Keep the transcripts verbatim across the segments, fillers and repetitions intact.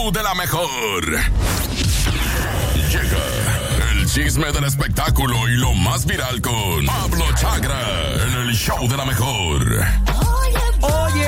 show de la mejor. Llega el chisme del espectáculo y lo más viral con Pablo Chagra en el show de la mejor. Oye,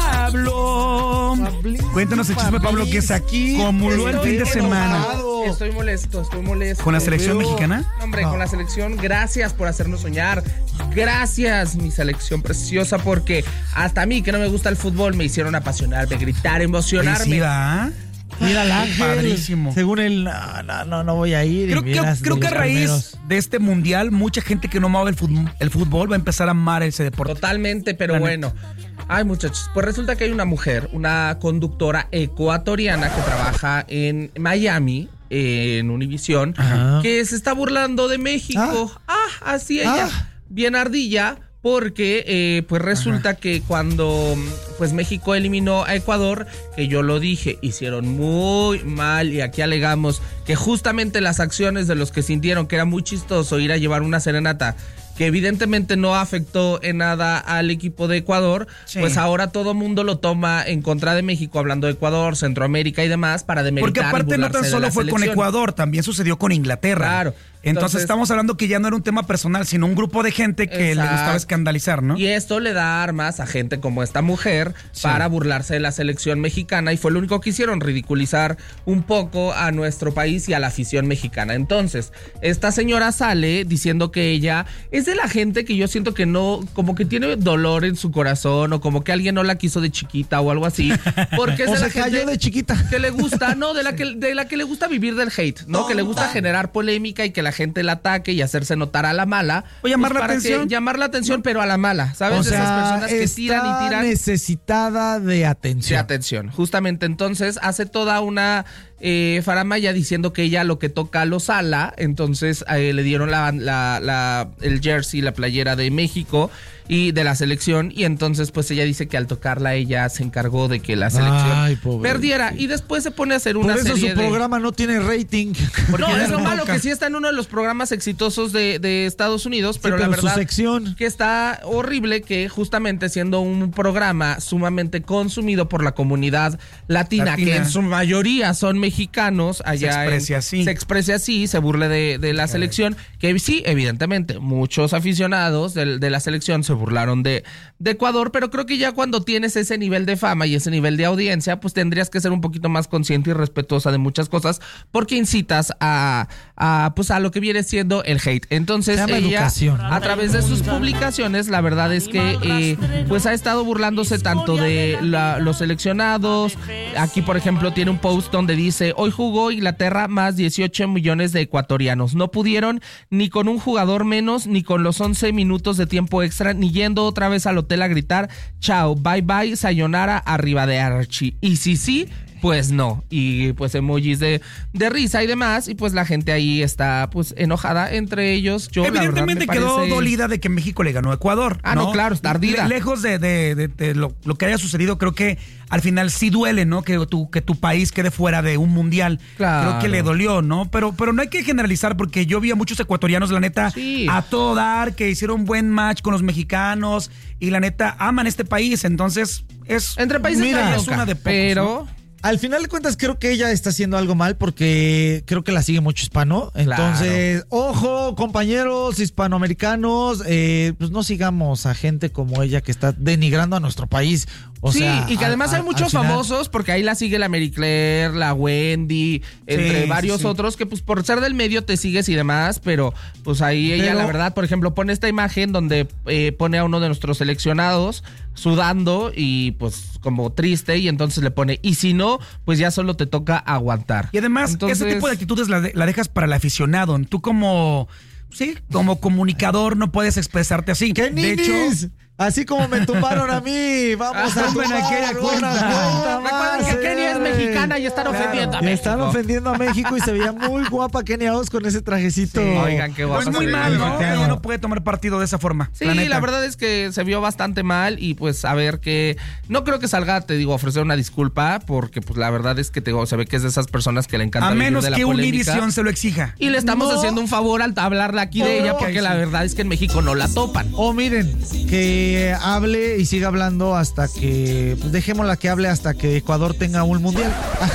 Pablo. Pablito, Cuéntanos el chisme, Pablo, que es aquí. Acumuló el fin de semana. Estoy molesto, estoy molesto. ¿Con la selección Pero, mexicana? Hombre, No. con la selección, gracias por hacernos soñar. Gracias, mi selección preciosa, porque hasta a mí, que no me gusta el fútbol, me hicieron apasionarme, gritar, emocionarme. Sí, ¿va? Mira el Ángel. Padrísimo. Según él, no, no, no, no voy a ir. Creo, y que, vieras creo de que a los raíz primeros. de este mundial, mucha gente que no amaba el fútbol, el fútbol va a empezar a amar ese deporte. Totalmente, pero La bueno. Ay, muchachos, pues resulta que hay una mujer, una conductora ecuatoriana que trabaja en Miami, eh, en Univisión, Ajá. que se está burlando de México. Ah, así ella, Ah. bien ardilla, porque eh, pues resulta Ajá. que cuando pues México eliminó a Ecuador, que yo lo dije, hicieron muy mal, y aquí alegamos que justamente las acciones de los que sintieron que era muy chistoso ir a llevar una serenata, que evidentemente no afectó en nada al equipo de Ecuador, Sí. pues ahora todo mundo lo toma en contra de México, hablando de Ecuador, Centroamérica y demás, para demeritar. Porque aparte y no burlarse tan de solo la fue con selección. Ecuador, también sucedió con Inglaterra. Claro. Entonces, Entonces- estamos hablando que ya no era un tema personal, sino un grupo de gente que Exacto. le gustaba escandalizar, ¿no? Y esto le da armas a gente como esta mujer Sí. para burlarse de la selección mexicana, y fue lo único que hicieron, ridiculizar un poco a nuestro país y a la afición mexicana. Entonces, esta señora sale diciendo que ella es de la gente que yo siento que no, como que tiene dolor en su corazón, o como que alguien no la quiso de chiquita o algo así, porque es O de se la gente cayó de chiquita. que le gusta, no, de la que de la que le gusta vivir del hate, ¿no? Que le gusta generar polémica y que la gente la ataque y hacerse notar a la mala. O llamar la para que- atención. llamar la atención, pero a la mala, ¿sabes? O De esas sea, personas que está tiran y tiran necesitada de de atención. atención. Justamente, entonces hace toda una eh, faramaya diciendo que ella lo que toca lo sala. Entonces eh, le dieron la, la, la, el jersey, la playera de México y de la selección, y entonces pues ella dice que al tocarla ella se encargó de que la selección Ay, pobre. perdiera, y después se pone a hacer Por una eso su serie de... programa no tiene rating. Porque No, ya es lo no malo, toca. que sí está en uno de los programas exitosos de, de Estados Unidos, pero, Sí, la pero su verdad sección. que está horrible, que justamente siendo un programa sumamente consumido por la comunidad latina, Latina. que en su mayoría son mexicanos, allá Se exprese en- así. se exprese así, se burle de, de la selección, que sí, evidentemente, muchos aficionados de, de la selección se burlaron de, de Ecuador, pero creo que ya cuando tienes ese nivel de fama y ese nivel de audiencia, pues tendrías que ser un poquito más consciente y respetuosa de muchas cosas, porque incitas a, a pues a lo que viene siendo el hate. Entonces, Se llama ella, educación. a través de sus publicaciones, la verdad es que eh, pues ha estado burlándose tanto de la- los seleccionados. Aquí, por ejemplo, tiene un post donde dice: hoy jugó Inglaterra más dieciocho millones de ecuatorianos. No pudieron ni con un jugador menos, ni con los once minutos de tiempo extra, ni yendo otra vez al hotel a gritar chao, bye bye, sayonara, arriba de Archie. Y si sí, pues no. Y pues emojis de, de risa y demás. Y pues la gente ahí está pues enojada. Entre ellos, yo la verdad Evidentemente me quedó parece... dolida de que México le ganó a Ecuador. Ah, no, claro, está ardida. Le- lejos de, de- de- de lo, lo que haya sucedido, creo que al final sí duele, ¿no? Que tu, que tu país quede fuera de un mundial. Claro. Creo que le dolió, ¿no? Pero, pero no hay que generalizar, porque yo vi a muchos ecuatorianos, la neta, Sí. a todo dar, que hicieron buen match con los mexicanos y la neta aman este país. Entonces, es. Entre países mira, no hay es bronca, una de pocos, pero... ¿no? Al final de cuentas, creo que ella está haciendo algo mal porque creo que la sigue mucho hispano. Entonces, ojo, compañeros hispanoamericanos, eh, pues no sigamos a gente como ella que está denigrando a nuestro país. O sí, sea, y que al- además hay al- muchos al final- famosos, porque ahí la sigue la Mary Claire, la Wendy, entre Sí, varios sí, sí. otros, que pues por ser del medio te sigues y demás, pero pues ahí ella, Pero- la verdad, por ejemplo, pone esta imagen donde eh, pone a uno de nuestros seleccionados sudando y pues como triste, y entonces le pone, y si no, pues ya solo te toca aguantar. Y además, Entonces, ese tipo de actitudes la, de- la dejas para el aficionado. Tú como, sí, como comunicador no puedes expresarte así. ¡Qué de hecho, ninis! Así como me tumbaron a mí, vamos a Ah, tumben tumbar aquella una cuenta. cuenta recuerden que más, Kenia es eh. mexicana y están Claro. ofendiendo a Y México. están ofendiendo a México y se veía muy guapa Kenia Os con ese trajecito. Sí. Oigan, qué guapa pues muy se ve. mal, ¿no? Volteado. Ella no puede tomar partido de esa forma. Sí, la, la, neta. verdad es que se vio bastante mal, y pues a ver que no creo que salga, te digo, a ofrecer una disculpa, porque pues la verdad es que te digo, se ve que es de esas personas que le encanta A vivir menos de la que polémica. Univision se lo exija. Y le estamos No. haciendo un favor al hablarle aquí de No. ella, porque Ok, la sí. verdad es que en México no la topan. O miren, que hable y siga hablando hasta que, pues dejémosla que hable hasta que Ecuador tenga un mundial.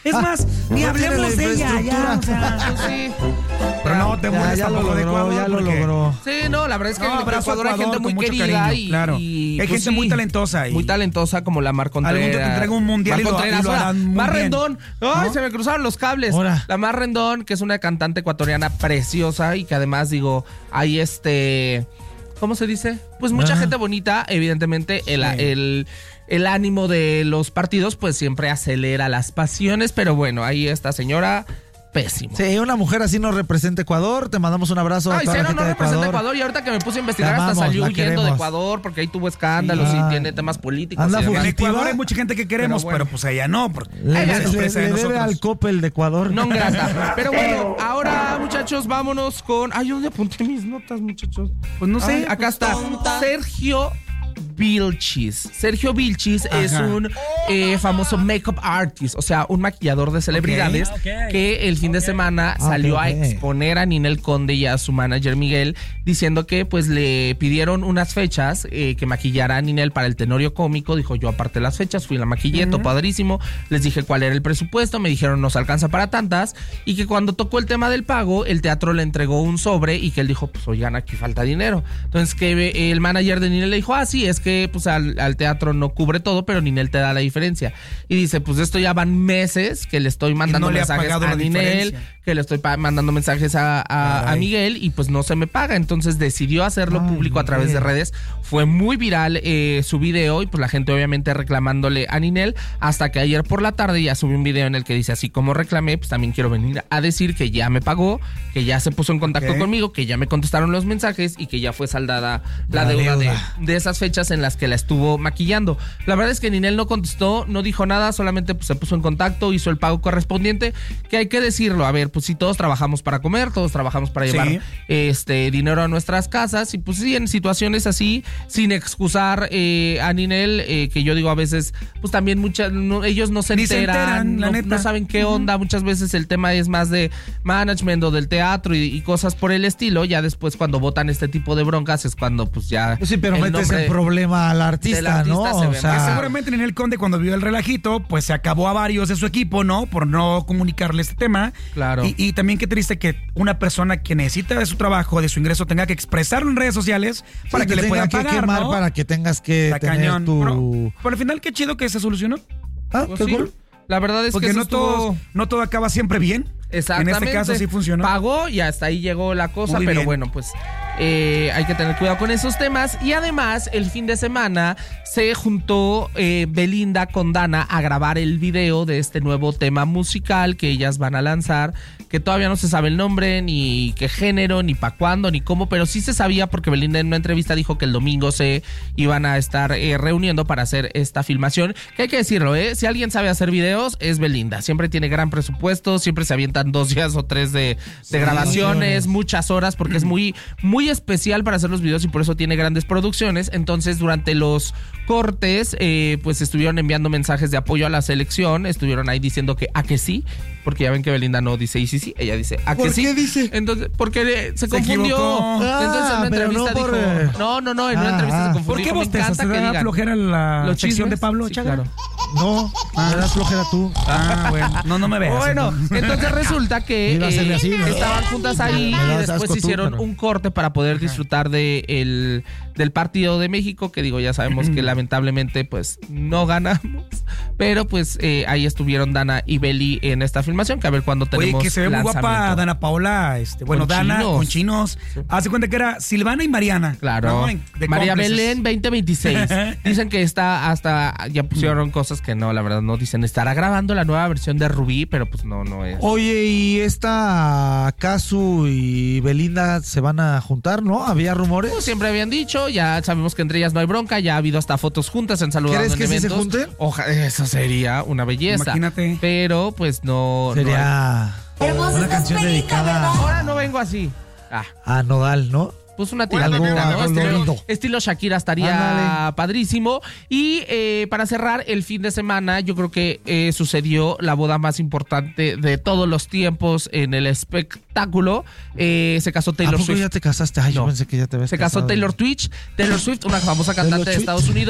Es más, ni no hablemos tiene la de ella. Ya, o sea, Pues sí. pero no te Ya, molesta ya lo poco de logró, Ecuador. ya lo porque- logró. Sí, no, la verdad es que No, en abrazo a Ecuador hay Ecuador gente muy con mucho querida cariño, y, claro. y, Hay pues, gente muy sí, talentosa y- muy talentosa como la Mar Contreras. Algún día te traigo un mundial Mar y lo- Contreras, y lo ahora, harán muy Mar bien. Rendón. Ay, ¿No? se me cruzaron los cables. Ahora. La Mar Rendón, que es una cantante ecuatoriana preciosa y que además digo, hay este, ¿cómo se dice? Pues mucha Ah. gente bonita, evidentemente el, Sí. el el ánimo de los partidos pues siempre acelera las pasiones, pero bueno, ahí esta señora pésimo. Sí, una mujer así nos representa Ecuador. Te mandamos un abrazo a Ay, toda la cero gente no de representa Ecuador. Ecuador y ahorita que me puse a investigar La hasta amamos, salió la huyendo de queremos. Ecuador porque ahí tuvo escándalos Sí. y tiene temas políticos. Anda y demás. En fugitiva. Ecuador hay mucha gente que queremos, Pero pero, bueno. pues ella no. Porque Le, ella le- es empresa le de debe nosotros. al Coppel de Ecuador. No grata. Pero bueno, ahora muchachos, vámonos con... Ay, ¿dónde apunté mis notas, muchachos? Pues no sé. Ay, acá está. Sergio Vilchis. Sergio Vilchis Ajá. es un eh, famoso makeup artist, o sea, un maquillador de celebridades Ok, ok. que el fin de semana Ah, salió ok, a ok. exponer a Ninel Conde y a su manager Miguel diciendo que pues le pidieron unas fechas eh, que maquillara a Ninel para el Tenorio Cómico. Dijo, yo aparté las fechas, fui a la maquillé, todo padrísimo. Les dije cuál era el presupuesto, me dijeron nos alcanza para tantas y que cuando tocó el tema del pago, el teatro le entregó un sobre y que él dijo, pues oigan, aquí falta dinero. Entonces que el manager de Ninel le dijo, ah, sí, es que pues al, al teatro no cubre todo, pero Ninel te da la diferencia. Y dice, pues esto ya van meses que le estoy mandando no le ha mensajes pagado a la Ninel, diferencia. que le estoy pa- mandando mensajes a, a- a Caray. Miguel y pues no se me paga. Entonces decidió hacerlo Ay, público a través de Miguel. redes. Fue muy viral eh, su video y pues la gente obviamente reclamándole a Ninel hasta que ayer por la tarde ya subí un video en el que dice, así como reclamé, pues también quiero venir a decir que ya me pagó, que ya se puso en contacto Ok. conmigo, que ya me contestaron los mensajes y que ya fue saldada la, La deuda, deuda. De, de esas fechas en las que la estuvo maquillando. La verdad es que Ninel no contestó, no dijo nada, solamente pues, se puso en contacto, hizo el pago correspondiente, que hay que decirlo, a ver, pues sí, todos trabajamos para comer, todos trabajamos para Sí. llevar este dinero a nuestras casas y pues sí, en situaciones así, sin excusar eh, a Ninel, eh, que yo digo a veces, pues también muchas, no, ellos no se Ni se enteran, enteran, la no, neta. no saben qué onda, muchas veces el tema es más de management o del teatro y, y cosas por el estilo, ya después cuando votan este tipo de broncas es cuando pues ya... Pues sí, pero el metes nombre en problema al artista, del artista ¿no? se O ve sea, más. Que seguramente Ninel Conde cuando vio el relajito, pues se acabó a varios de su equipo, ¿no? Por no comunicarle este tema. Claro. Y, y también qué triste que una persona que necesita de su trabajo, de su ingreso, tenga que expresarlo en redes sociales para sí, que te le tenga puedan que pagar, quemar ¿no? para que tengas que Está tener cañón. tu... Pero, pero al final, qué chido que se solucionó. Ah, Pues qué sí, cool. la verdad es Porque que eso no, estuvo- todo, no todo acaba siempre bien. Exactamente. En este caso sí funcionó. Pagó y hasta ahí llegó la cosa, Muy pero bien. bueno, pues eh, hay que tener cuidado con esos temas. Y además, el fin de semana se juntó eh, Belinda con Dana a grabar el video de este nuevo tema musical que ellas van a lanzar, que todavía no se sabe el nombre, ni qué género, ni para cuándo, ni cómo, pero sí se sabía porque Belinda en una entrevista dijo que el domingo se iban a estar eh, reuniendo para hacer esta filmación. Que hay que decirlo, ¿eh? Si alguien sabe hacer videos, es Belinda. Siempre tiene gran presupuesto, siempre se avientan dos días o tres de, de grabaciones, muchas horas, porque es muy, muy especial para hacer los videos y por eso tiene grandes producciones. Entonces, durante los cortes, eh, pues estuvieron enviando mensajes de apoyo a la selección, estuvieron ahí diciendo que a que sí, porque ya ven que Belinda no dice y sí, sí, ella dice a que ¿Por sí. qué dice? Entonces, porque eh, se, Se confundió. equivocó. Entonces, en Ah, una pero entrevista no por, dijo, eh, no, no, no, en una ah, entrevista ah. se confundió. ¿Por qué Dijo, me bostezas? encanta ¿Te que da digan flojera la los sección chismes. de Pablo Sí, Chagra? claro. No, me das flojera tú. Ah, bueno. No, no me veas. Bueno, entonces. entonces resulta que Iba a hacerle eh, así, ¿no? estaban juntas ahí Me y das después asco tú, hicieron pero- un corte para poder disfrutar de el, del partido de México, que digo, ya sabemos que lamentablemente pues no ganamos, pero pues eh, ahí estuvieron Dana y Beli en esta filmación, que a ver cuándo tenemos Oye, que se ve muy guapa lanzamiento. Dana Paola, este, bueno, Con Dana chinos. con chinos. Hace cuenta que era Silvana y Mariana. Claro. ¿no? En- de María cómplices. Belén veinte veintiséis. Dicen que está hasta ya pusieron cosas que no, la verdad no dicen. Estará grabando la nueva versión de Rubí, pero pues no, no es. Oye, y esta Casu y Belinda se van a juntar, ¿no? ¿Había rumores? Como siempre habían dicho, ya sabemos que entre ellas no hay bronca, ya ha habido hasta fotos juntas en saludando ¿Crees en que sí se eventos. junten? Oja- eso sería una belleza. Imagínate. Pero pues no. no hay- Sería Hermosa una estás canción perica, dedicada ¿verdad? Ahora no vengo así. Ah, a Nodal, ¿no? pues una Algo tiradita, ¿no? algo Estilo, lindo. estilo Shakira estaría Ándale. padrísimo. Y eh, para cerrar el fin de semana, yo creo que eh, sucedió la boda más importante de todos los tiempos en el espectáculo. Eh, se casó ¿A Taylor poco Swift. ya te casaste? Ay, yo No. pensé que ya te habías Se casó casado. Taylor Twitch, Taylor Swift, una famosa cantante de Swift. Estados Unidos,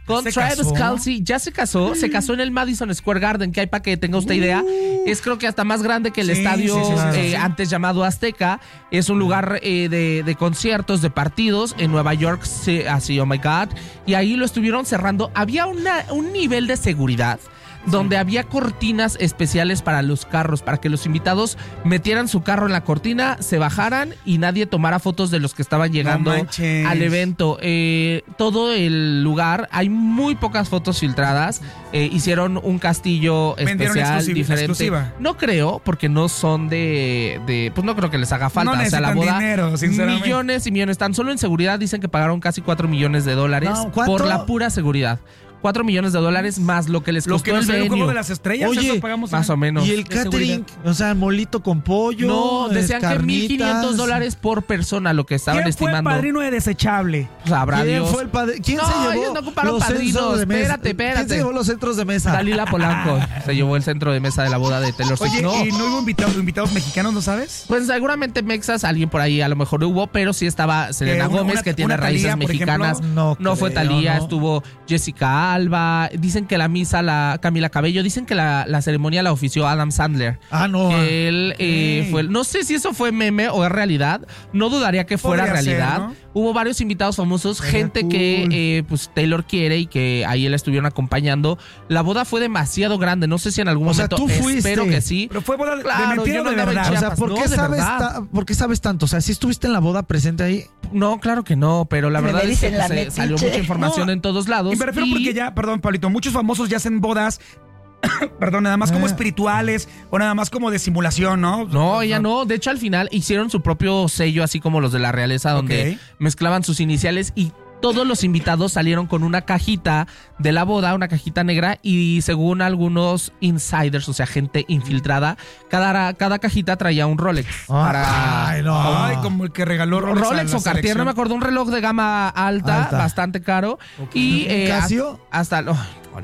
con ¿Se Travis casó? Kelce. Ya se casó, se casó en el Madison Square Garden, que hay para que tenga usted idea. Es creo que hasta más grande que el Sí, estadio sí, sí, sí, eh, sí. antes llamado Azteca. Es un lugar eh, de, de conciertos, de partidos en Nueva York, sí, así, oh my God. Y ahí lo estuvieron cerrando. Había una, un nivel de seguridad donde había cortinas especiales para los carros, para que los invitados metieran su carro en la cortina, se bajaran y nadie tomara fotos de los que estaban llegando manches. al evento. Eh, todo el lugar, hay muy pocas fotos filtradas. Eh, hicieron un castillo Vendieron especial, exclusiva- diferente. exclusiva. No creo, porque no son de, de... Pues no creo que les haga falta. No o sea, la necesitan boda... dinero, sinceramente. Millones y millones. Tan solo en seguridad dicen que pagaron casi cuatro millones de dólares No, ¿cuánto? por la pura seguridad. cuatro millones de dólares más lo que les Lo costó que nos el salió el venue. juego de las estrellas, Oye, eso pagamos. Más en- o menos. Y el de catering, seguridad. o sea, molito con pollo. No, decían que mil quinientos carnitas. dólares por persona lo que estaban ¿Quién fue el estimando. padrino de desechable? Sabrá ¿Quién Dios. fue el padre? ¿Quién No, se llevó ellos no ocuparon los padrinos. centros de mesa? Espérate, espérate. ¿Quién se llevó los centros de mesa? Dalila Polanco se llevó el centro de mesa de la boda de Taylor Swift. Oye, No. ¿y no hubo invitados, invitados mexicanos, no sabes? Pues seguramente Mexas, alguien por ahí a lo mejor hubo, pero sí estaba Selena Eh, una- Gómez, una- que tiene una Thalía, raíces por mexicanas. ejemplo. No fue creo, Talía, ¿no? estuvo Jessica Alba. Dicen que la misa, la Camila Cabello, dicen que la, la ceremonia la ofició Adam Sandler. Ah, no. Que él eh, Ok. fue, no sé si eso fue meme o es realidad, no dudaría que fuera Podría ser, realidad. ¿no? Hubo varios invitados famosos, Sería gente cool. que eh, pues Taylor quiere y que ahí la estuvieron acompañando. La boda fue demasiado grande, no sé si en algún O sea, momento, tú fuiste. espero que sí. Pero fue boda de- Claro, de mentira yo o no de andaba en verdad. O sea, Chiapas, ¿por no, qué, de sabes verdad. ta- ¿por qué sabes tanto? O sea, ¿sí estuviste en la boda presente ahí? No, claro que no, pero la Me verdad es que dicen la pues, eh, metiche. salió mucha información No, en todos lados. Y me refiero y- porque ya, perdón, Pablito, muchos famosos ya hacen bodas, perdón, nada más como Eh. espirituales o nada más como de simulación, ¿no? No, ella no. De hecho, al final hicieron su propio sello, así como los de la realeza, donde Ok. mezclaban sus iniciales y todos los invitados salieron con una cajita de la boda, una cajita negra, y según algunos insiders, o sea, gente infiltrada, cada, cada cajita traía un Rolex. para- Ay, no. Ay, como el que regaló Rolex, Rolex, a la o Cartier, selección. no me acuerdo, un reloj de gama alta, Alta. bastante caro. Y ¿Un eh, Casio? hasta, hasta,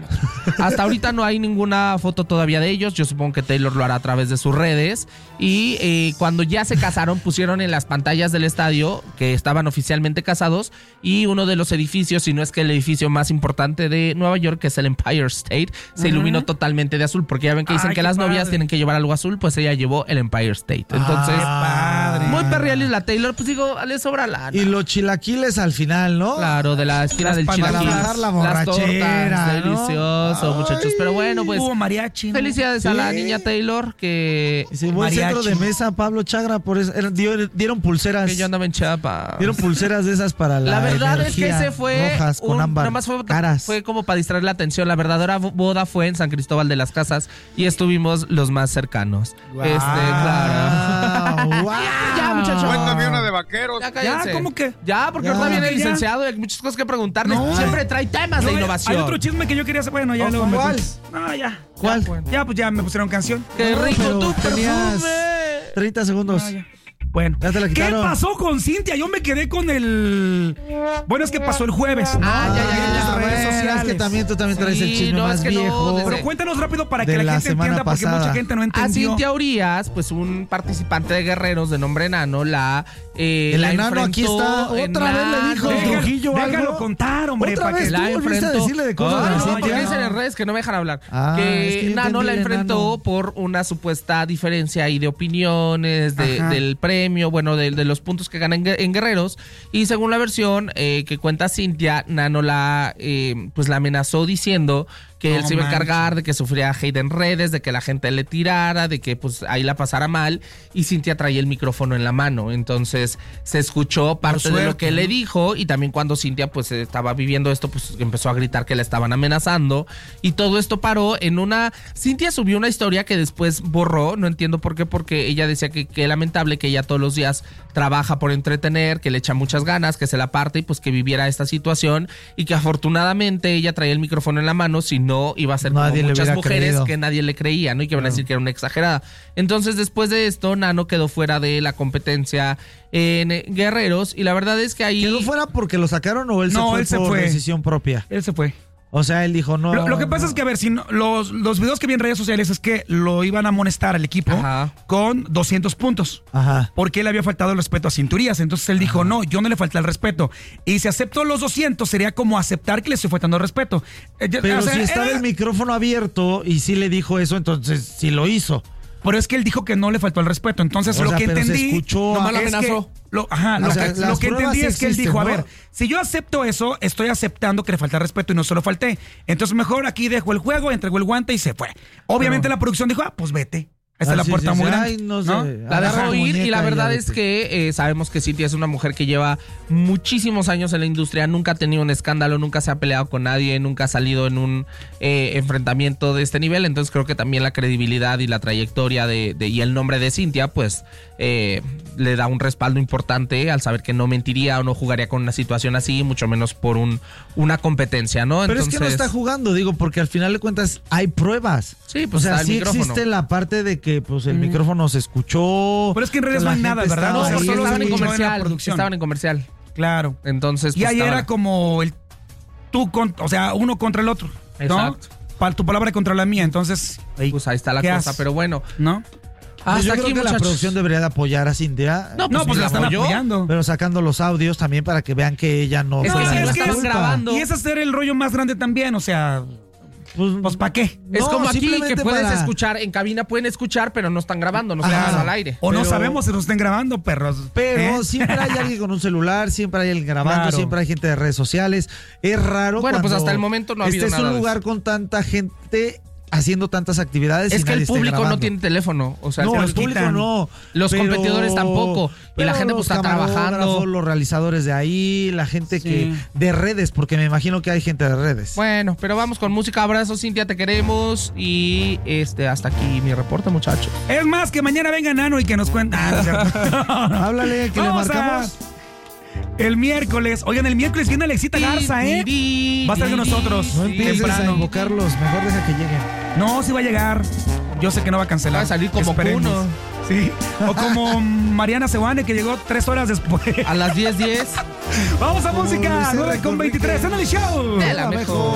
hasta ahorita no hay ninguna foto todavía de ellos. Yo supongo que Taylor lo hará a través de sus redes. Y eh, cuando ya se casaron, pusieron en las pantallas del estadio que estaban oficialmente casados. Y uno de los edificios, si no es que el edificio más importante de Nueva York, que es el Empire State, se iluminó totalmente de azul. Porque ya ven que dicen Ay, que qué las novias padre. tienen que llevar algo azul, pues ella llevó el Empire State. Entonces, Ah, padre. muy perrealis la Taylor, pues digo, le sobra la. Y los chilaquiles al final, ¿no? Claro, de la esquina Las del panadas. chilaquil. Para bajar la Las borrachera, tortas, ¿no? delicioso, Ay. muchachos. Pero bueno, pues Hubo mariachi. ¿no? felicidades a la Sí. niña Taylor que, Y se llevó el centro Mariachi. de mesa Pablo Chagra, por eso eran- dio- dieron pulseras. que yo andaba en Chiapas. Dieron pulseras de esas para la La verdad es que energía, ese fue rojas con un- ámbar, nada más fue, caras. fue como para distraer la atención. La verdadera boda fue en San Cristóbal de las Casas y estuvimos los más cercanos. Guau. Este, claro. ¡Guau! Ya, muchachos. Cuéntame una de vaqueros. Ya, cállense. Ya, ¿cómo que? Ya, porque Ya. ahorita viene el Ya. licenciado y hay muchas cosas que preguntarle. No. Siempre trae temas No, de hay- innovación. Hay otro chisme que yo quería hacer. Bueno, ya luego me ¿Cuál? cuentas. No, ya. ¿Cuál? Ya, pues, ya, pues ya me pusieron canción. ¡Qué No, rico pero tu tenías perfume! treinta segundos. Ah, ya. Bueno, Ya te la ¿qué quitaron. pasó con Cintia? Yo me quedé con el. Bueno, es que pasó el jueves. ¿no? Ah, ya, ya, ya, En las ya, redes bueno, sociales. es que también tú también traes el Sí, chisme no, más es que no, viejo. desde- Pero cuéntanos rápido para De que la, la gente semana entienda, porque pasada. mucha gente no A entendió. Cintia Urias, pues un participante de Guerreros de nombre Enano, la, eh, El la enano aquí enfrentó. está. Otra vez le dijo Enano. Déjalo- Trujillo déjalo algo. contar, hombre. Otra para que vez La tú volviste a enfrentó. decirle de cosas Ah, de no, Cintia. porque dicen en redes que no me dejan hablar. Ah, que, es que yo Nano entendí la el enfrentó enano. por una supuesta diferencia ahí de opiniones, de- Ajá. del premio, bueno, de, de los puntos que gana en, Gue- en Guerreros. Y según la versión eh, que cuenta Cintia, Nano la, eh, pues la amenazó diciendo que él No se iba a manches. encargar de que sufría hate en redes, de que la gente le tirara, de que pues ahí la pasara mal, y Cintia traía el micrófono en la mano. Entonces se escuchó parte de lo suerte, que le ¿no? dijo, y también cuando Cintia pues estaba viviendo esto, pues empezó a gritar que la estaban amenazando, y todo esto paró en una... Cintia subió una historia que después borró, no entiendo por qué, porque ella decía que qué lamentable que ella todos los días trabaja por entretener, que le echa muchas ganas, que se la parte y pues que viviera esta situación, y que afortunadamente ella traía el micrófono en la mano, si no iba a ser como Nadie le muchas hubiera mujeres creído. que nadie le creía, ¿no? Y que iban a decir que era una exagerada. Entonces, después de esto, Nano quedó fuera de la competencia en eh, Guerreros, y la verdad es que ahí... ¿Quedó fuera porque lo sacaron o él No, se fue él se por fue. decisión propia? Él se fue. O sea, él dijo, no. Lo, lo que pasa no. es que, a ver, si no, los, los videos que vi en redes sociales es que lo iban a amonestar al equipo Ajá. con doscientos puntos. Ajá. Porque él había faltado el respeto a Cinturías. Entonces él dijo, no, yo no le falté el respeto. Y si acepto los doscientos, sería como aceptar que le estoy faltando el respeto. Eh, ya- Pero o sea, si estaba era- el micrófono abierto y sí le dijo eso, entonces sí lo hizo. Pero es que él dijo que no le faltó el respeto. Entonces O lo sea, que pero se entendí. escuchó Nomás lo es que- amenazó. lo, ajá, lo, O sea, que, las lo que pruebas entendí sí es que él existen, dijo: ¿no? a ver, si yo acepto eso, estoy aceptando que le falta respeto y no se lo falté. Entonces mejor aquí dejo el juego, entregó el guante y se fue. Obviamente Pero- la producción dijo: ah, pues vete. Esta Ah, es la sí, puerta sí, muy sí. grande. Ay, no sé. ¿no? La Agarra dejó tu ir y muñeca la y verdad ya es vete. que eh, sabemos que Cintia es una mujer que lleva muchísimos años en la industria, nunca ha tenido un escándalo, nunca se ha peleado con nadie, nunca ha salido en un eh, enfrentamiento de este nivel, entonces creo que también la credibilidad y la trayectoria de, de- y el nombre de Cintia pues eh, le da un respaldo importante al saber que no mentiría o no jugaría con una situación así, mucho menos por un una competencia, ¿no? Pero Entonces, es que no está jugando, digo, porque al final de cuentas hay pruebas. Sí, pues o sea, está el sí micrófono. existe la parte de que pues el micrófono se escuchó. Pero es que en redes la no hay gente nada, ¿verdad? estaba O sea, porque ahí, solo estaban en se escuchó en la comercial, producción. estaban en comercial. Claro. Entonces, Y pues, ahí estaban- era como el tú, con, o sea, uno contra el otro. ¿no? Exacto. Pa- tu palabra contra la mía. Entonces, ahí, pues ahí está la ¿qué cosa, haces? pero bueno. ¿no? Pues Hasta yo aquí, creo que la muchachos. producción debería de apoyar a Cintia. No, No, pues ni la están apoyó. apoyando. Pero sacando los audios también para que vean que ella no Es fue que la si de lo la estaban culpa. grabando- Y es hacer el rollo más grande también, o sea, Pues, pues ¿para qué? Es No, como aquí que simplemente puedes para- escuchar, en cabina pueden escuchar, pero no están grabando, no Claro. están al aire. O no Pero- sabemos si nos estén grabando, perros. Pero ¿eh? siempre hay alguien con un celular, siempre hay alguien grabando, Claro. siempre hay gente de redes sociales. Es raro. Bueno, pues cuando hasta el momento no ha habido estés en nada un de lugar con tanta gente haciendo tantas actividades. Es y que nadie el esté público no grabando. tiene teléfono, o sea, No, se el los público quitan. no. Los pero- competidores tampoco. Y la pero gente pues los está trabajando. camarógrafos, los realizadores de ahí, la gente Sí. que de redes, porque me imagino que hay gente de redes. Bueno, pero vamos con música. Abrazos, Cintia, te queremos. Y este hasta aquí mi reporte, muchachos. Es más, que mañana venga Nano y que nos cuente. Ah, no es cierto. Háblale, que le Vamos a- marcamos. El miércoles. Oigan, el miércoles viene Alexita Garza, ¿eh? Va a estar con nosotros. No empieces temprano. a invocarlos, mejor deja que lleguen. No, sí va a llegar. Yo sé que no va a cancelar. Va a salir como Esperemos. Kuno. Sí. O como Mariana Seoane, que llegó tres horas después. A las diez diez. Vamos a Como música. Luis R. nueve con veintitrés en el show. De la mejor.